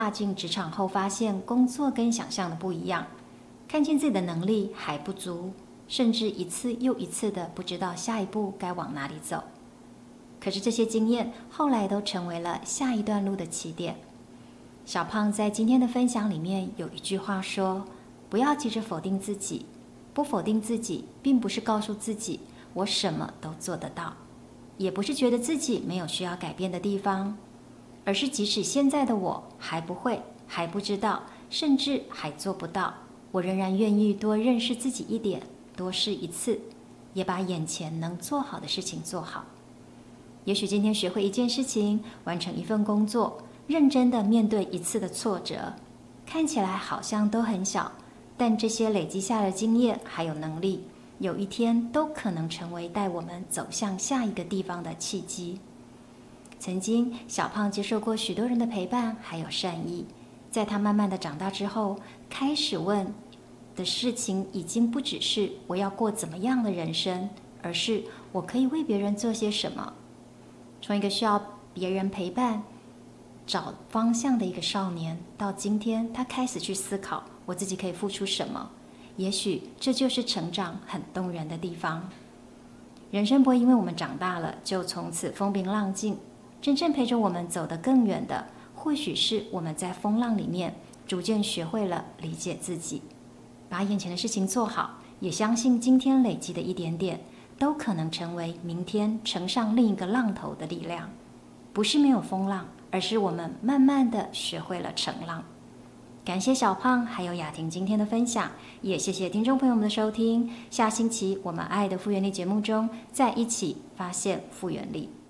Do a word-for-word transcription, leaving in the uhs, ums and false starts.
踏进职场后，发现工作跟想象的不一样，看见自己的能力还不足，甚至一次又一次的不知道下一步该往哪里走。可是这些经验后来都成为了下一段路的起点。小胖在今天的分享里面有一句话说：不要急着否定自己，不否定自己并不是告诉自己我什么都做得到，也不是觉得自己没有需要改变的地方，而是即使现在的我还不会，还不知道，甚至还做不到，我仍然愿意多认识自己一点，多试一次，也把眼前能做好的事情做好。也许今天学会一件事情，完成一份工作，认真的面对一次的挫折，看起来好像都很小，但这些累积下的经验还有能力，有一天都可能成为带我们走向下一个地方的契机。曾经小胖接受过许多人的陪伴还有善意，在他慢慢的长大之后，开始问的事情已经不只是我要过怎么样的人生，而是我可以为别人做些什么。从一个需要别人陪伴找方向的一个少年，到今天他开始去思考我自己可以付出什么，也许这就是成长很动人的地方。人生不会因为我们长大了就从此风平浪静，真正陪着我们走得更远的，或许是我们在风浪里面逐渐学会了理解自己，把眼前的事情做好，也相信今天累积的一点点都可能成为明天乘上另一个浪头的力量。不是没有风浪，而是我们慢慢的学会了乘浪。感谢小胖还有雅婷今天的分享，也谢谢听众朋友们的收听。下星期我们爱的复原力节目中再一起发现复原力。